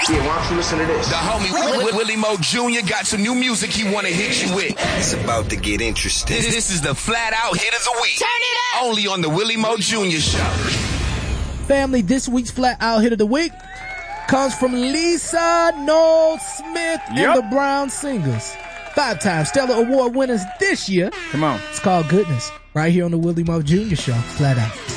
Yeah, why don't you listen to this? The homie Willie Mo Jr. got some new music he want to hit you with. It's about to get interesting. This is the Flat Out Hit of the Week. Turn it up! Only on the Willie Mo Jr. Show. Family, this week's Flat Out Hit of the Week comes from Lisa Noel Smith and the Brown Singers. 5-time Stellar Award winners this year. Come on. It's called Goodness. Right here on the Willie Mo Jr. Show. Flat Out.